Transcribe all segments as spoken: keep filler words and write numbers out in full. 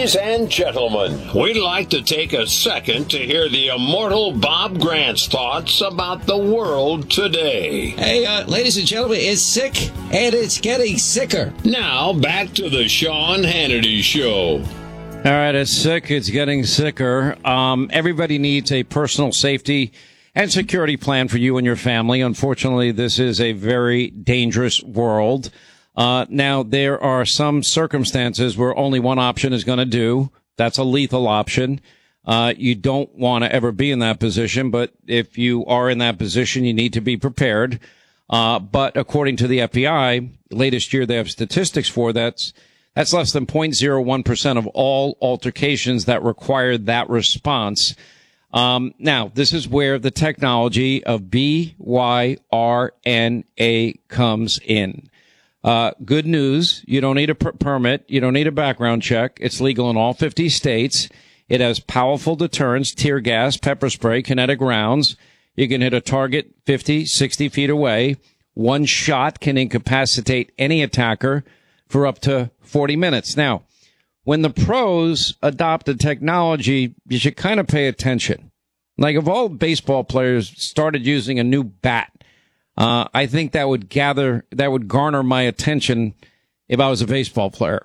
Ladies and gentlemen, we'd like to take a second to hear the immortal Bob Grant's thoughts about the world today. Hey, uh, ladies and gentlemen, it's sick, and it's getting sicker. Now, back to the Sean Hannity Show. All right, it's sick. It's getting sicker. Um, everybody needs a personal safety and security plan for you and your family. Unfortunately, this is a very dangerous world. Uh, now, there are some circumstances where only one option is going to do. That's a lethal option. Uh, you don't want to ever be in that position, but if you are in that position, you need to be prepared. Uh, but according to the F B I, latest year they have statistics for that's That's less than zero point zero one percent of all altercations that require that response. Um, now, this is where the technology of B Y R N A comes in. Uh, good news. You don't need a per- permit. You don't need a background check. It's legal in all fifty states. It has powerful deterrents, tear gas, pepper spray, kinetic rounds. You can hit a target fifty, sixty feet away. One shot can incapacitate any attacker for up to forty minutes. Now, when the pros adopt the technology, you should kind of pay attention. Like if all baseball players started using a new bat, uh, I think that would gather, that would garner my attention if I was a baseball player.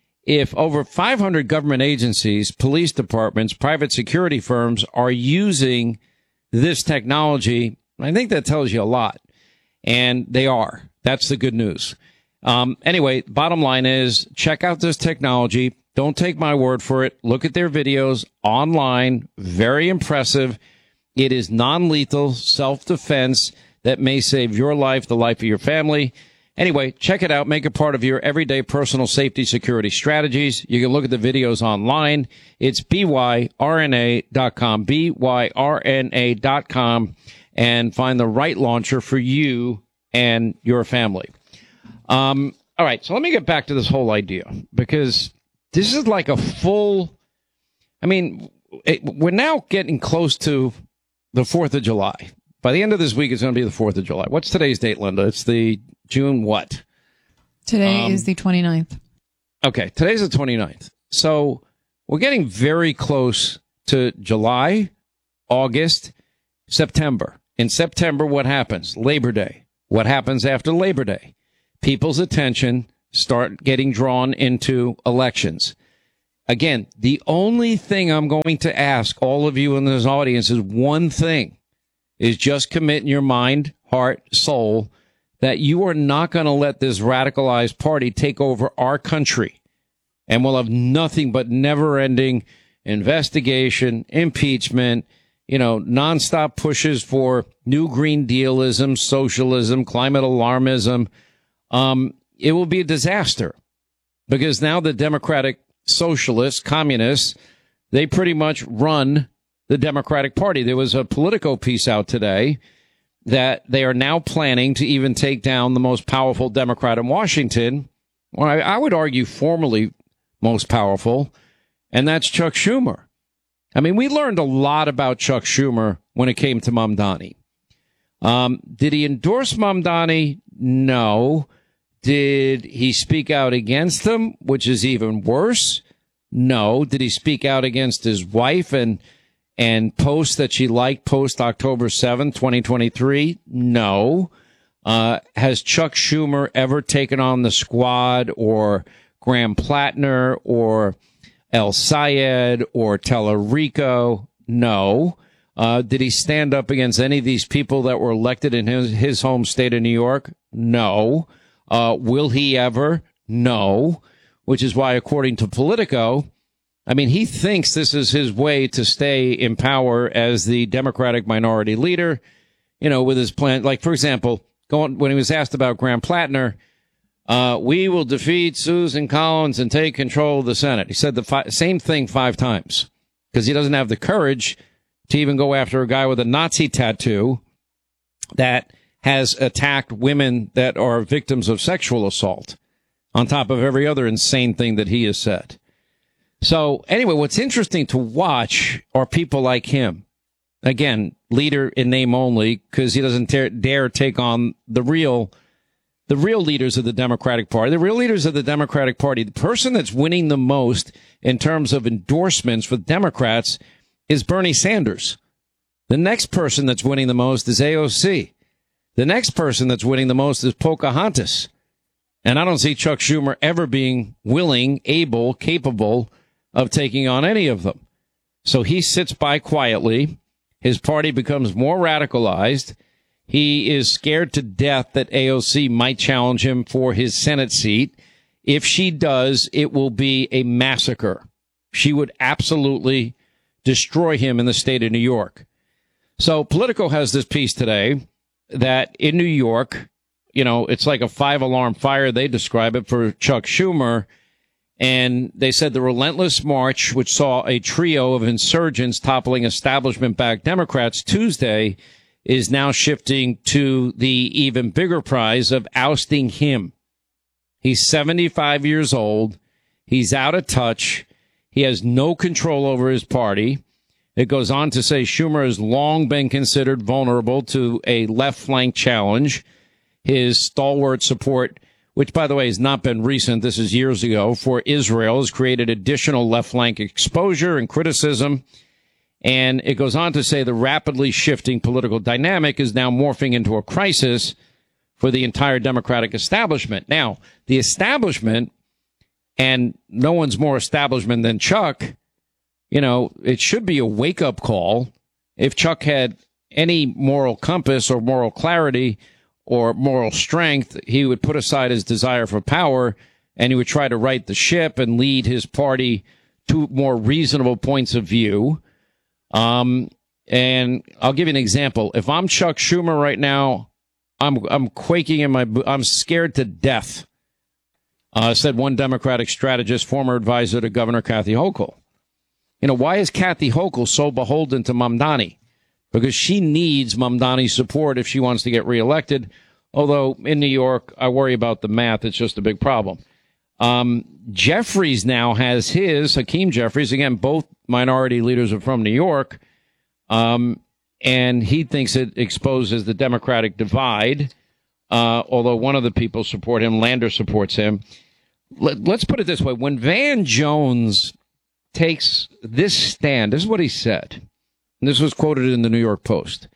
If over five hundred government agencies, police departments, private security firms are using this technology, I think that tells you a lot. And they are. That's the good news. Um, anyway, bottom line is check out this technology. Don't take my word for it. Look at their videos online. Very impressive. It is non-lethal self-defense that may save your life, the life of your family. Anyway, check it out. Make it part of your everyday personal safety security strategies. You can look at the videos online. It's B Y R N A dot com, B Y R N A dot com, and find the right launcher for you and your family. Um, all right, so let me get back to this whole idea, because this is like a full, I mean, it, we're now getting close to the fourth of July. By the end of this week, it's going to be the fourth of July. What's today's date, Linda? It's the June what? Today um, is the twenty-ninth. Okay, today's the twenty-ninth. So we're getting very close to July, August, September. In September, what happens? Labor Day. What happens after Labor Day? People's attention start getting drawn into elections. Again, the only thing I'm going to ask all of you in this audience is one thing, is just commit in your mind, heart, soul, that you are not going to let this radicalized party take over our country. And we'll have nothing but never-ending investigation, impeachment, you know, nonstop pushes for new Green Dealism, socialism, climate alarmism. Um, it will be a disaster, because now the Democratic Socialists, communists, they pretty much run the Democratic Party. There was a Politico piece out today that they are now planning to even take down the most powerful Democrat in Washington. Well, I, I would argue formerly most powerful, and that's Chuck Schumer. I mean, we learned a lot about Chuck Schumer when it came to Mamdani. Um, did he endorse Mamdani? No. Did he speak out against him, which is even worse? No. Did he speak out against his wife and and post that she liked post October seventh, twenty twenty-three? No. Uh, has Chuck Schumer ever taken on the Squad or Graham Plattner or El Sayed or Tellerico? No. Uh, did he stand up against any of these people that were elected in his, his home state of New York? No. Uh, will he ever? No. Which is why, according to Politico, I mean, he thinks this is his way to stay in power as the Democratic minority leader, you know, with his plan. Like, for example, going, when he was asked about Graham Plattner, uh, we will defeat Susan Collins and take control of the Senate. He said the fi- same thing five times, because he doesn't have the courage to even go after a guy with a Nazi tattoo that has attacked women that are victims of sexual assault, on top of every other insane thing that he has said. So anyway, what's interesting to watch are people like him. Again, leader in name only, because he doesn't dare, dare take on the real the real leaders of the Democratic Party, the real leaders of the Democratic Party, the person that's winning the most in terms of endorsements for Democrats is Bernie Sanders. The next person that's winning the most is A O C. The next person that's winning the most is Pocahontas. And I don't see Chuck Schumer ever being willing, able, capable of taking on any of them. So he sits by quietly. His party becomes more radicalized. He is scared to death that A O C might challenge him for his Senate seat. If she does, it will be a massacre. She would absolutely destroy him in the state of New York. So Politico has this piece today that in New York, you know, it's like a five-alarm fire, they describe it, for Chuck Schumer. And they said the relentless march, which saw a trio of insurgents toppling establishment-backed Democrats Tuesday, is now shifting to the even bigger prize of ousting him. He's seventy-five years old. He's out of touch. He has no control over his party. It goes on to say Schumer has long been considered vulnerable to a left flank challenge. His stalwart support, which, by the way, has not been recent, this is years ago, for Israel, has created additional left flank exposure and criticism. And it goes on to say the rapidly shifting political dynamic is now morphing into a crisis for the entire Democratic establishment. Now, the establishment, and no one's more establishment than Chuck, you know, it should be a wake-up call. If Chuck had any moral compass or moral clarity or moral strength, he would put aside his desire for power and he would try to right the ship and lead his party to more reasonable points of view. Um, and I'll give you an example. If I'm Chuck Schumer right now, I'm I'm quaking in my bo- I'm scared to death, uh, said one Democratic strategist, former advisor to Governor Kathy Hochul. You know, why is Kathy Hochul so beholden to Mamdani? Because she needs Mamdani's support if she wants to get reelected. Although in New York, I worry about the math. It's just a big problem. Um, Jeffries now has his, Hakeem Jeffries, again, both minority leaders are from New York. Um, and he thinks it exposes the Democratic divide. Uh, although one of the people support him, Lander supports him. Let, let's put it this way. When Van Jones takes this stand, this is what he said. And this was quoted in the New York Post.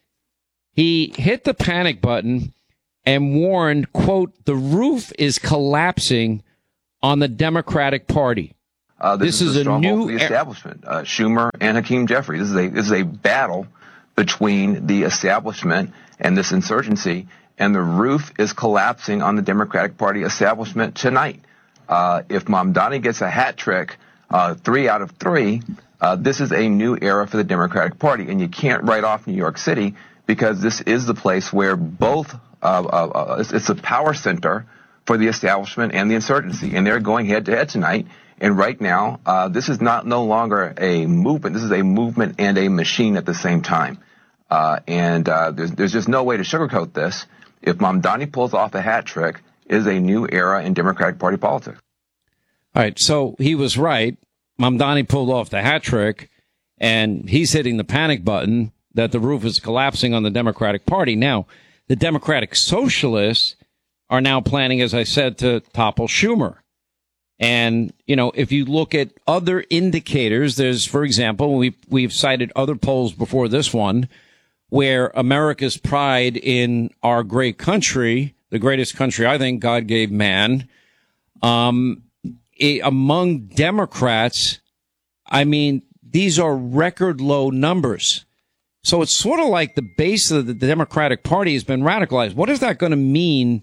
He hit the panic button and warned, quote, the roof is collapsing on the Democratic Party. Uh, this, this is, is a a stronghold new for the establishment. Uh, Schumer and Hakeem Jeffries. This is a this is a battle between the establishment and this insurgency, and the roof is collapsing on the Democratic Party establishment tonight. Uh, if Mamdani gets a hat trick, uh, three out of three, uh, this is a new era for the Democratic Party, and you can't write off New York City because this is the place where both uh, uh, uh, it's, it's a power center for the establishment and the insurgency, and they're going head to head tonight. And right now, uh, this is not no longer a movement. This is a movement and a machine at the same time. Uh, and uh, there's, there's just no way to sugarcoat this. If Mamdani pulls off a hat trick, it is a new era in Democratic Party politics. All right, so he was right. Mamdani pulled off the hat trick, and he's hitting the panic button that the roof is collapsing on the Democratic Party. Now, the Democratic Socialists are now planning, as I said, to topple Schumer. And, you know, if you look at other indicators, there's, for example, we've, we've cited other polls before this one, where America's pride in our great country, the greatest country I think God gave man, um, it, among Democrats, I mean, these are record low numbers. So it's sort of like the base of the Democratic Party has been radicalized. What is that going to mean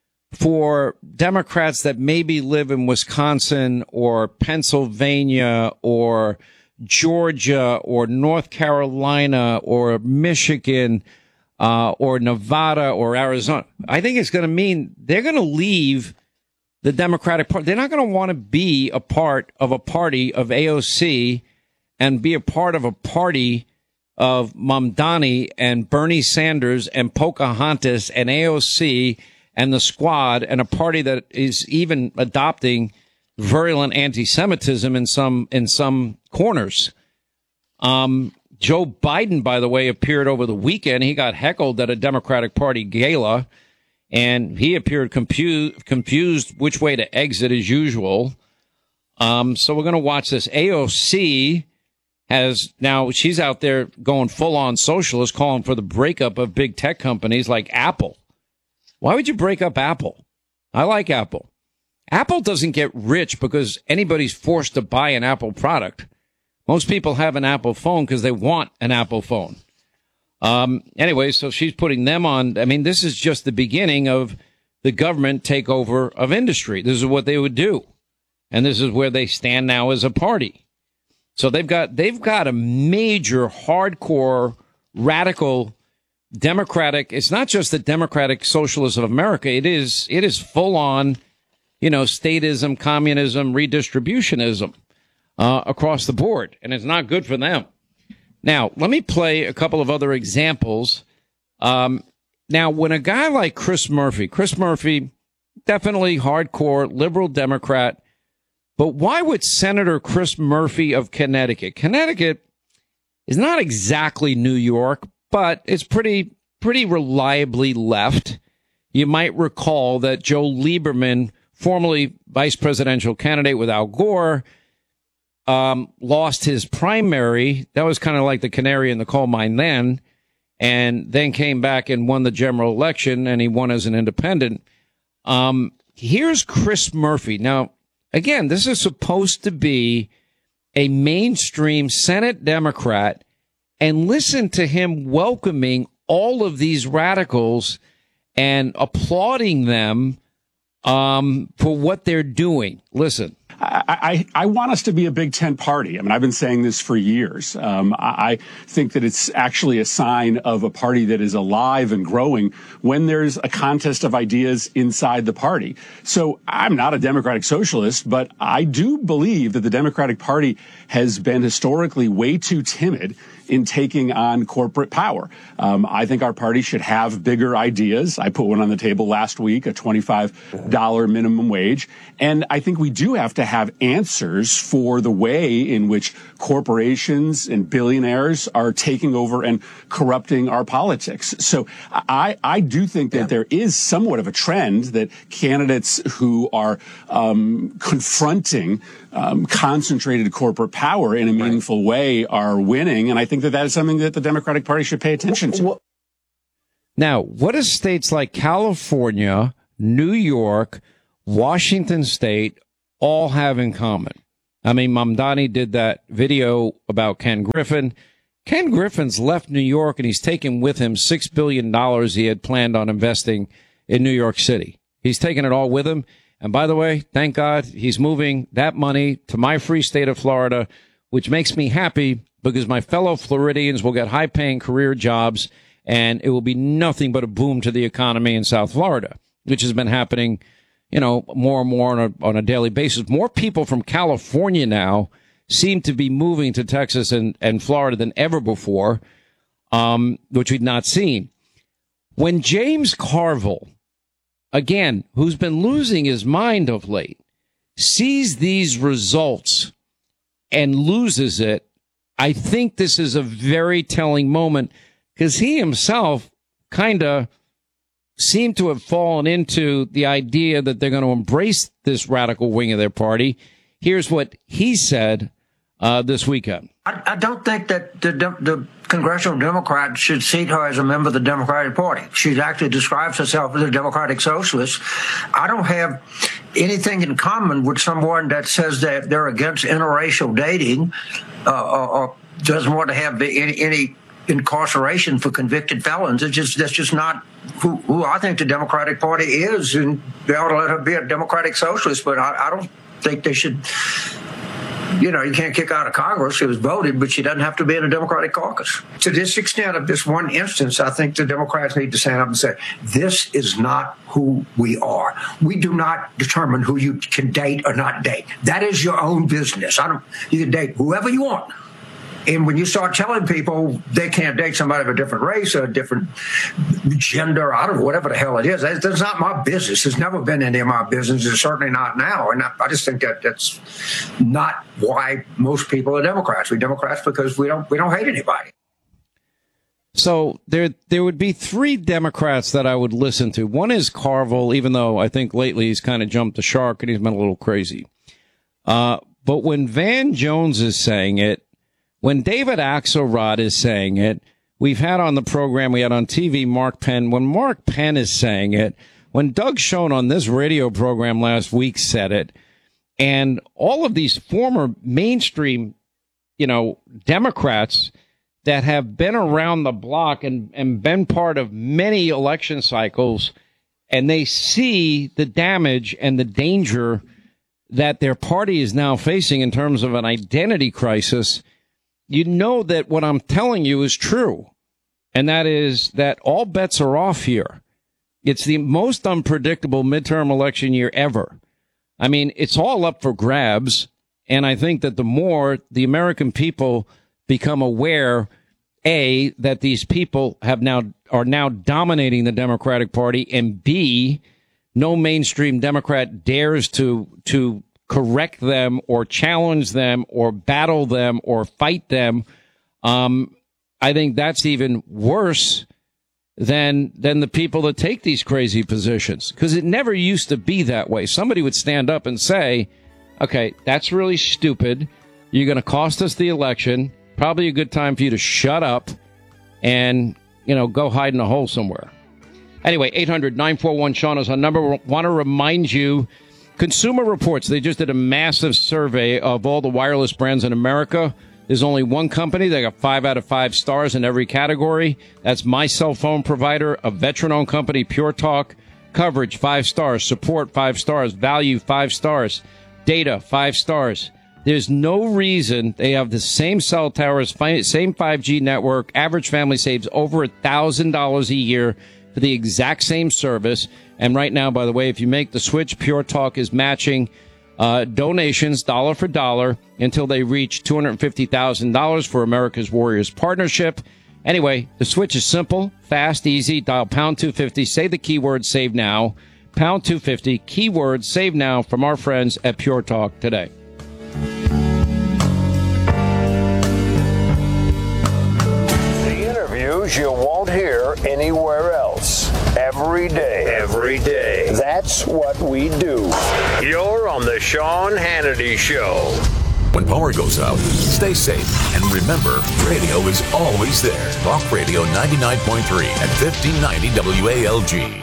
for Democrats that maybe live in Wisconsin or Pennsylvania or Georgia or North Carolina or Michigan uh, or Nevada or Arizona? I think it's going to mean they're going to leave the Democratic Party. They're not going to want to be a part of a party of A O C and be a part of a party of Mamdani and Bernie Sanders and Pocahontas and A O C and the Squad, and a party that is even adopting virulent anti-Semitism in some in some corners. Um, Joe Biden, by the way, appeared over the weekend. He got heckled at a Democratic Party gala, and he appeared confused, confused which way to exit as usual. Um, so we're going to watch this. A O C has now, she's out there going full on socialist, calling for the breakup of big tech companies like Apple. Why would you break up Apple? I like Apple. Apple doesn't get rich because anybody's forced to buy an Apple product. Most people have an Apple phone because they want an Apple phone. Um, anyway, so she's putting them on. I mean, this is just the beginning of the government takeover of industry. This is what they would do. And this is where they stand now as a party. So they've got they've got a major, hardcore, radical, democratic. It's not just the Democratic Socialists of America. It is it is full on, you know, statism, communism, redistributionism uh, across the board. And it's not good for them. Now, let me play a couple of other examples. Um, now, when a guy like Chris Murphy, Chris Murphy, definitely hardcore liberal Democrat. But why would Senator Chris Murphy of Connecticut? Connecticut is not exactly New York, but it's pretty, pretty reliably left. You might recall that Joe Lieberman, formerly vice presidential candidate with Al Gore, um, lost his primary. That was kind of like the canary in the coal mine then, and then came back and won the general election, and he won as an independent. Um, here's Chris Murphy. Now, again, this is supposed to be a mainstream Senate Democrat, and listen to him welcoming all of these radicals and applauding them um, for what they're doing. Listen. I, I, I want us to be a Big Tent party. I mean, I've been saying this for years. Um, I, I think that it's actually a sign of a party that is alive and growing when there's a contest of ideas inside the party. So I'm not a Democratic Socialist, but I do believe that the Democratic Party has been historically way too timid in taking on corporate power. Um, I think our party should have bigger ideas. I put one on the table last week, a twenty-five dollars minimum wage. And I think we do have to have answers for the way in which corporations and billionaires are taking over and corrupting our politics. So I, I do think that yeah. there is somewhat of a trend that candidates who are um, confronting um, concentrated corporate power in a meaningful right. way are winning. And I think that that is something that the Democratic Party should pay attention to. Now, what do states like California, New York, Washington State all have in common? I mean, Mamdani did that video about Ken Griffin. Ken Griffin's left New York, and he's taken with him six billion dollars he had planned on investing in New York City. He's taken it all with him. And by the way, thank God he's moving that money to my free state of Florida, which makes me happy because my fellow Floridians will get high-paying career jobs, and it will be nothing but a boom to the economy in South Florida, which has been happening, you know, more and more on a, on a daily basis. More people from California now seem to be moving to Texas and, and Florida than ever before, um, which we'd not seen. When James Carville, again, who's been losing his mind of late, sees these results and loses it, I think this is a very telling moment because he himself kind of seemed to have fallen into the idea that they're going to embrace this radical wing of their party. Here's what he said uh, this weekend. I, I don't think that the, the congressional Democrat should seat her as a member of the Democratic Party. She actually describes herself as a Democratic Socialist. I don't have anything in common with someone that says that they're against interracial dating uh, or, or doesn't want to have any, any incarceration for convicted felons. It's just that's just not who, who I think the Democratic Party is, and they ought to let her be a Democratic Socialist. But I, I don't think they should. You know, you can't kick out of Congress. She was voted, but she doesn't have to be in a Democratic caucus. To this extent of this one instance, I think the Democrats need to stand up and say, this is not who we are. We do not determine who you can date or not date. That is your own business. I don't. You can date whoever you want. And when you start telling people they can't date somebody of a different race or a different gender, I don't know, whatever the hell it is, that's, that's not my business. It's never been any of my business. It's certainly not now. And I, I just think that that's not why most people are Democrats. We're Democrats because we don't we don't hate anybody. So there there would be three Democrats that I would listen to. One is Carville, even though I think lately he's kind of jumped the shark and he's been a little crazy. Uh, but when Van Jones is saying it, when David Axelrod is saying it, we've had on the program, we had on T V Mark Penn. When Mark Penn is saying it, when Doug Schoen on this radio program last week said it, and all of these former mainstream, you know, Democrats that have been around the block and, and been part of many election cycles, and they see the damage and the danger that their party is now facing in terms of an identity crisis, you know that what I'm telling you is true. And that is that all bets are off here. It's the most unpredictable midterm election year ever. I mean, it's all up for grabs. And I think that the more the American people become aware, A, that these people have now are now dominating the Democratic Party, and B, no mainstream Democrat dares to to correct them or challenge them or battle them or fight them. Um, I think that's even worse than than the people that take these crazy positions, because it never used to be that way. Somebody would stand up and say, okay, that's really stupid. You're going to cost us the election. Probably a good time for you to shut up and, you know, go hide in a hole somewhere. Anyway, eight hundred nine four one Sean is our number. Want to remind you, Consumer Reports, they just did a massive survey of all the wireless brands in America. There's only one company. They got five out of five stars in every category. That's my cell phone provider, a veteran-owned company, Pure Talk. Coverage, five stars. Support, five stars. Value, five stars. Data, five stars. There's no reason they have the same cell towers, same five G network. Average family saves over one thousand dollars a year for the exact same service. And right now, by the way, if you make the switch, Pure Talk is matching uh, donations dollar for dollar until they reach two hundred fifty thousand dollars for America's Warriors Partnership. Anyway, the switch is simple, fast, easy. Dial pound two fifty, say the keyword save now. Pound two fifty, keyword save now from our friends at Pure Talk today. You won't hear anywhere else. Every day. Every day. That's what we do. You're on the Sean Hannity Show. When power goes out, stay safe. And remember, radio is always there. Talk Radio ninety-nine point three and fifteen ninety W A L G.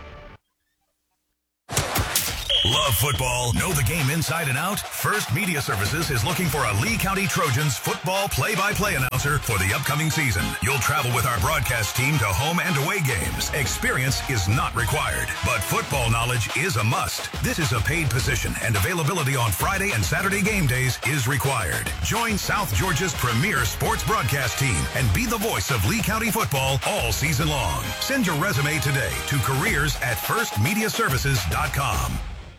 Love football? Know the game inside and out? First Media Services is looking for a Lee County Trojans football play-by-play announcer for the upcoming season. You'll travel with our broadcast team to home and away games. Experience is not required, but football knowledge is a must. This is a paid position, and availability on Friday and Saturday game days is required. Join South Georgia's premier sports broadcast team and be the voice of Lee County football all season long. Send your resume today to careers at first media services dot com.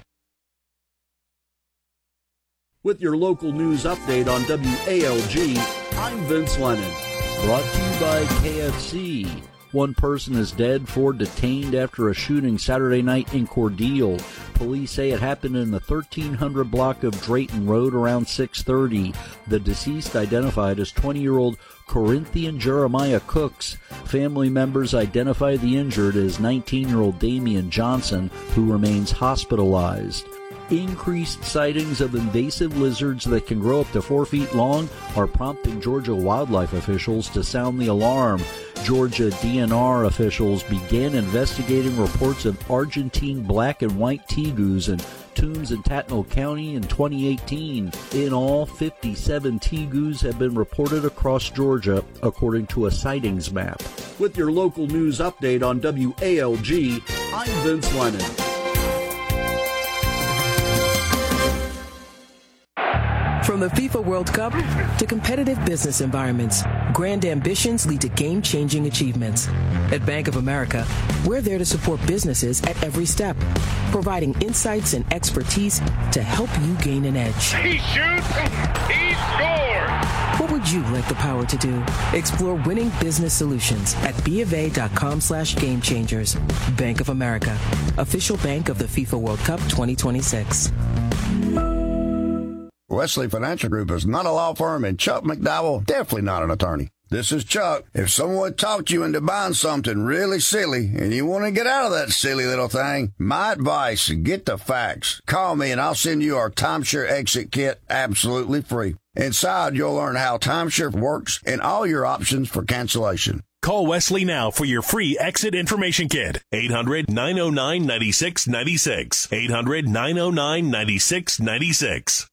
With your local news update on W A L G, I'm Vince Lennon. Brought to you by K F C. One person is dead, four detained after a shooting Saturday night in Cordele. Police say it happened in the thirteen hundred block of Drayton Road around six thirty. The deceased identified as twenty-year-old Corinthian Jeremiah Cooks. Family members identify the injured as nineteen-year-old Damian Johnson, who remains hospitalized. Increased sightings of invasive lizards that can grow up to four feet long are prompting Georgia wildlife officials to sound the alarm. Georgia D N R officials began investigating reports of Argentine black and white tegus in Toombs and Tattnall County in twenty eighteen. In all, fifty-seven tegus have been reported across Georgia, according to a sightings map. With your local news update on W A L G, I'm Vince Lennon. From the FIFA World Cup to competitive business environments, grand ambitions lead to game-changing achievements. At Bank of America, we're there to support businesses at every step, providing insights and expertise to help you gain an edge. He shoots, he scores! What would you like the power to do? Explore winning business solutions at bofa.com slash game changers. Bank of America, official bank of the FIFA World Cup twenty twenty-six. Wesley Financial Group is not a law firm, and Chuck McDowell definitely not an attorney. This is Chuck. If someone talked you into buying something really silly and you want to get out of that silly little thing, my advice, get the facts. Call me and I'll send you our timeshare exit kit absolutely free. Inside, you'll learn how timeshare works and all your options for cancellation. Call Wesley now for your free exit information kit. eight hundred, nine oh nine, nine six nine six. eight hundred, nine oh nine, nine six nine six.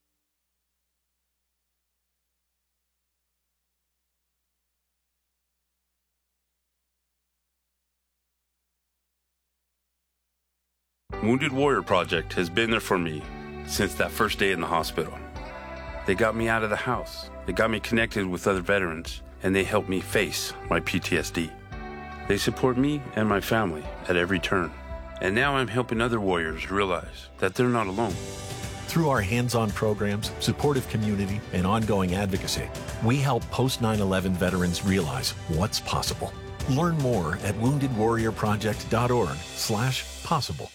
Wounded Warrior Project has been there for me since that first day in the hospital. They got me out of the house. They got me connected with other veterans, and they helped me face my P T S D. They support me and my family at every turn. And now I'm helping other warriors realize that they're not alone. Through our hands-on programs, supportive community, and ongoing advocacy, we help post nine eleven veterans realize what's possible. Learn more at wounded warrior project dot org slash possible.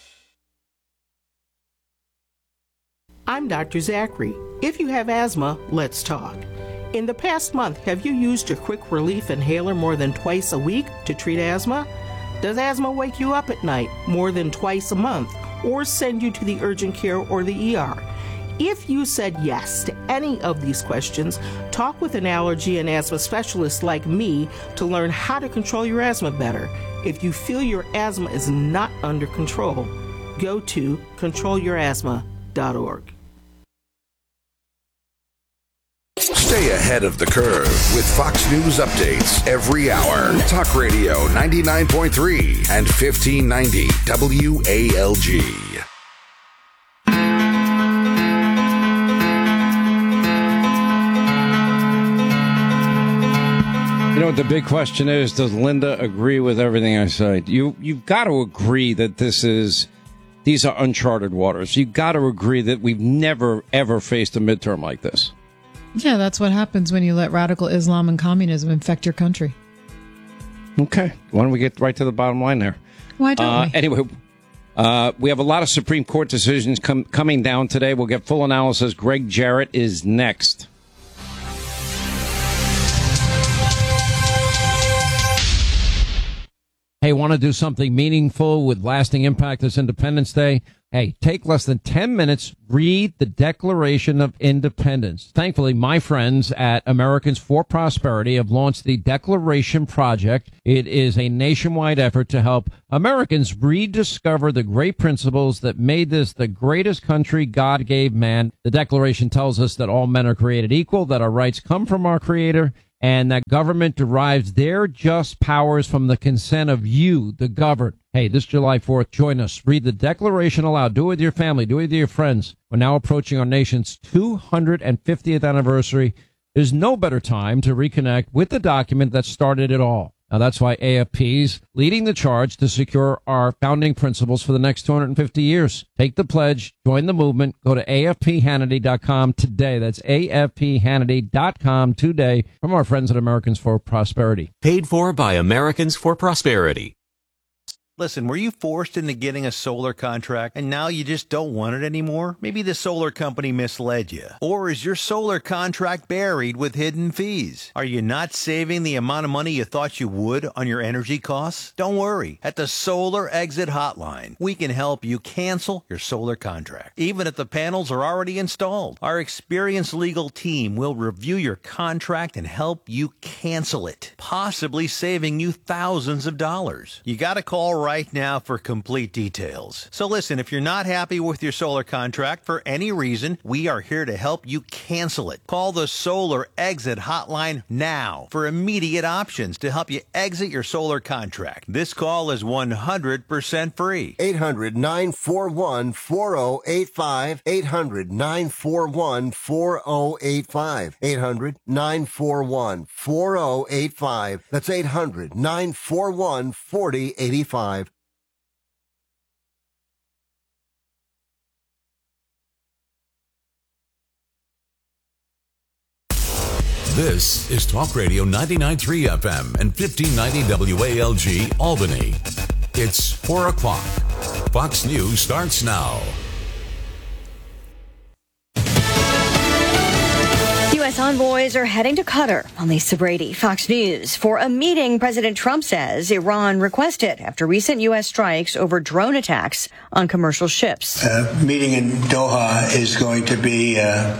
I'm Doctor Zachary. If you have asthma, let's talk. In the past month, have you used your quick relief inhaler more than twice a week to treat asthma? Does asthma wake you up at night more than twice a month or send you to the urgent care or the E R? If you said yes to any of these questions, talk with an allergy and asthma specialist like me to learn how to control your asthma better. If you feel your asthma is not under control, go to control your asthma dot org. Stay ahead of the curve with Fox News updates every hour. Talk Radio ninety-nine point three and fifteen ninety W A L G. You know what the big question is? Does Linda agree with everything I say? You, you've got to agree that this is, these are uncharted waters. You've got to agree that we've never, ever faced a midterm like this. Yeah, that's what happens when you let radical Islam and communism infect your country. Okay. Why don't we get right to the bottom line there? Why don't uh, we? Anyway, uh, we have a lot of Supreme Court decisions com- coming down today. We'll get full analysis. Greg Jarrett is next. Hey, want to do something meaningful with lasting impact this Independence Day? Hey, take less than ten minutes, read the Declaration of Independence. Thankfully, my friends at Americans for Prosperity have launched the Declaration Project. It is a nationwide effort to help Americans rediscover the great principles that made this the greatest country God gave man. The Declaration tells us that all men are created equal, that our rights come from our Creator, and that government derives their just powers from the consent of you, the governed. Hey, this July fourth, join us. Read the Declaration aloud. Do it with your family. Do it with your friends. We're now approaching our nation's two hundred fiftieth anniversary. There's no better time to reconnect with the document that started it all. Now, that's why A F P's leading the charge to secure our founding principles for the next two hundred fifty years. Take the pledge, join the movement, go to A F P Hannity dot com today. That's A F P Hannity dot com today from our friends at Americans for Prosperity. Paid for by Americans for Prosperity. Listen, were you forced into getting a solar contract and now you just don't want it anymore? Maybe the solar company misled you. Or is your solar contract buried with hidden fees? Are you not saving the amount of money you thought you would on your energy costs? Don't worry. At the Solar Exit Hotline, we can help you cancel your solar contract, even if the panels are already installed. Our experienced legal team will review your contract and help you cancel it, possibly saving you thousands of dollars. You got to call right now for complete details. So listen, if you're not happy with your solar contract for any reason, we are here to help you cancel it. Call the Solar Exit Hotline now for immediate options to help you exit your solar contract. This call is one hundred percent free. eight hundred, nine four one, four oh eight five. eight hundred, nine four one, four oh eight five. eight hundred, nine four one, four oh eight five. That's eight hundred, nine four one, four oh eight five. This is Talk Radio ninety-nine point three F M and fifteen ninety W A L G Albany. It's four o'clock. Fox News starts now. U S envoys are heading to Qatar. Lisa Brady, Fox News, for a meeting President Trump says Iran requested after recent U S strikes over drone attacks on commercial ships. Uh, meeting in Doha is going to be uh,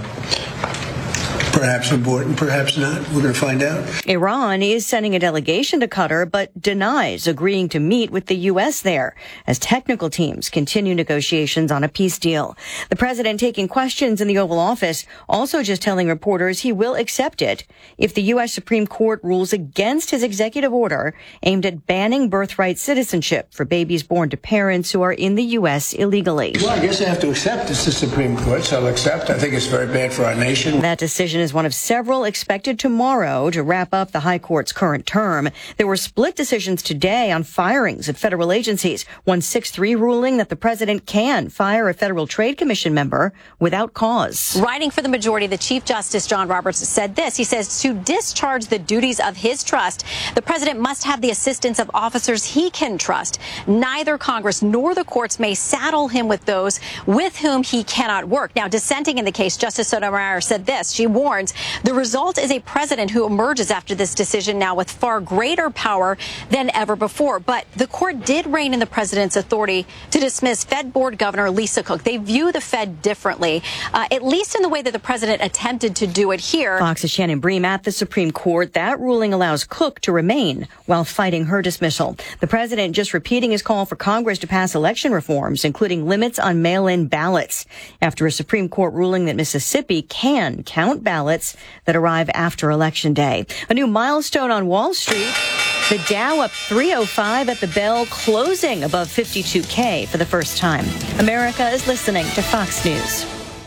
perhaps important, perhaps not. We're going to find out. Iran is sending a delegation to Qatar, but denies agreeing to meet with the U S there as technical teams continue negotiations on a peace deal. The president taking questions in the Oval Office, also just telling reporters he will accept it if the U S Supreme Court rules against his executive order aimed at banning birthright citizenship for babies born to parents who are in the U S illegally. Well, I guess I have to accept it's the Supreme Court, so I'll accept. I think it's very bad for our nation. That decision is one of several expected tomorrow to wrap up the High Court's current term. There were split decisions today on firings at federal agencies. One six three ruling that the president can fire a Federal Trade Commission member without cause. Writing for the majority, the Chief Justice John Roberts said this. He says to discharge the duties of his trust, the president must have the assistance of officers he can trust. Neither Congress nor the courts may saddle him with those with whom he cannot work. Now, dissenting in the case, Justice Sotomayor said this. She warns the result is a president who emerges after this decision now with far greater power than ever before. But the court did rein in the president's authority to dismiss Fed Board Governor Lisa Cook. They view the Fed differently, uh, at least in the way that the president attempted to do it here. Fox's Shannon Bream at the Supreme Court. That ruling allows Cook to remain while fighting her dismissal. The president just repeating his call for Congress to pass election reforms, including limits on mail-in ballots, after a Supreme Court ruling that Mississippi can count ballots that arrive after Election Day. A new milestone on Wall Street. The Dow up three oh five at the bell, closing above fifty-two K for the first time. America is listening to Fox News.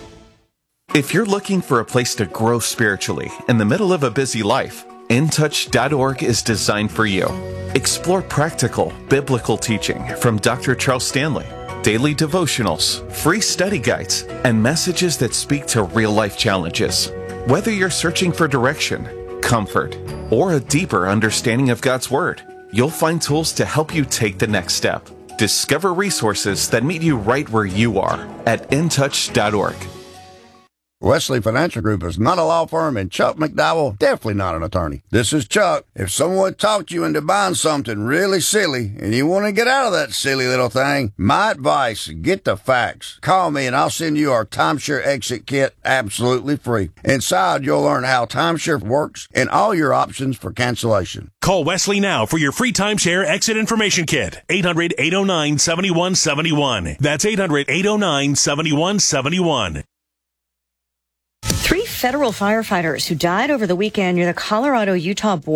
If you're looking for a place to grow spiritually in the middle of a busy life, in touch dot org is designed for you. Explore practical, biblical teaching from Doctor Charles Stanley, daily devotionals, free study guides, and messages that speak to real-life challenges. Whether you're searching for direction, comfort, or a deeper understanding of God's Word, you'll find tools to help you take the next step. Discover resources that meet you right where you are at in touch dot org. Wesley Financial Group is not a law firm, and Chuck McDowell definitely not an attorney. This is Chuck. If someone talked you into buying something really silly and you want to get out of that silly little thing, my advice, get the facts. Call me and I'll send you our timeshare exit kit absolutely free. Inside, you'll learn how timeshare works and all your options for cancellation. Call Wesley now for your free timeshare exit information kit. eight hundred, eight oh nine, seven one seven one. That's eight hundred, eight oh nine, seven one seven one. Three federal firefighters who died over the weekend near the Colorado-Utah border